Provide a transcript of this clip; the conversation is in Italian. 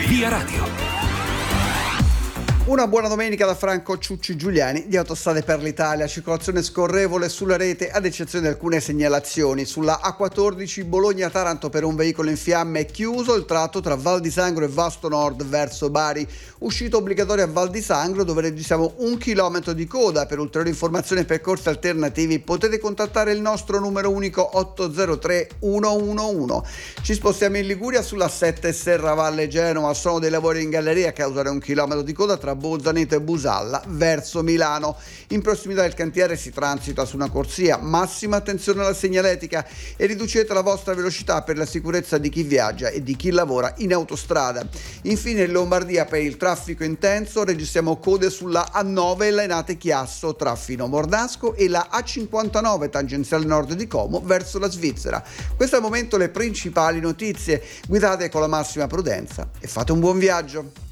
Via Radio. Una buona domenica da Franco Ciucci Giuliani di Autostrade per l'Italia. Circolazione scorrevole sulla rete ad eccezione di alcune segnalazioni. Sulla A14 Bologna-Taranto per un veicolo in fiamme è chiuso il tratto tra Val di Sangro e Vasto Nord verso Bari. Uscita obbligatoria a Val di Sangro dove registriamo 1 chilometro di coda. Per ulteriori informazioni e percorsi alternativi potete contattare il nostro numero unico 803 111. Ci spostiamo in Liguria sulla 7 Serravalle Genova. Sono dei lavori in galleria a causare 1 chilometro di coda tra Bolzaneto e Busalla verso Milano. In prossimità del cantiere si transita su una corsia. Massima attenzione alla segnaletica e riducete la vostra velocità per la sicurezza di chi viaggia e di chi lavora in autostrada. Infine in Lombardia per il traffico intenso registriamo code sulla A9 Lainate Chiasso tra Fino Mordasco e la A59 tangenziale nord di Como verso la Svizzera. Questo è al momento le principali notizie. Guidate con la massima prudenza e fate un buon viaggio.